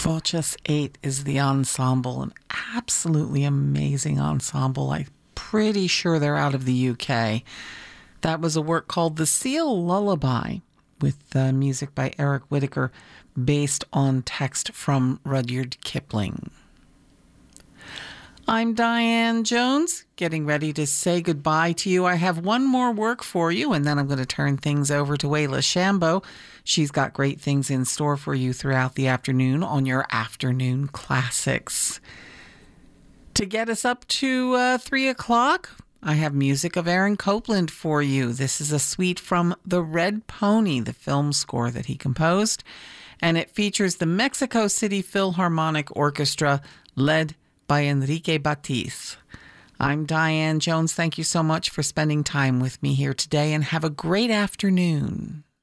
Voces 8 is the ensemble, an absolutely amazing ensemble. I'm pretty sure they're out of the UK. That was a work called The Seal Lullaby, with music by Eric Whitacre, based on text from Rudyard Kipling. I'm Diane Jones, getting ready to say goodbye to you. I have one more work for you, and then I'm going to turn things over to Wayla Shambo. She's got great things in store for you throughout the afternoon on your Afternoon Classics. To get us up to 3 o'clock, I have music of Aaron Copland for you. This is a suite from The Red Pony, the film score that he composed, and it features the Mexico City Philharmonic Orchestra, led by Enrique Batiz. I'm Diane Jones. Thank you so much for spending time with me here today, and have a great afternoon.